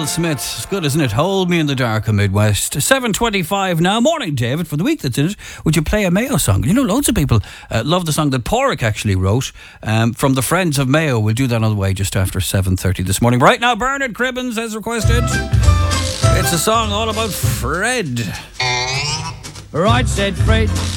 Will Smith. It's good, isn't it? Hold Me in the Dark of Midwest. 7:25 now. Morning, David. For the week that's in it, would you play a Mayo song? You know, loads of people love the song that Porrick actually wrote from the Friends of Mayo. We'll do that on the way just after 7:30 this morning. Right now, Bernard Cribbins has requested. It's a song all about Fred. Right, said Fred.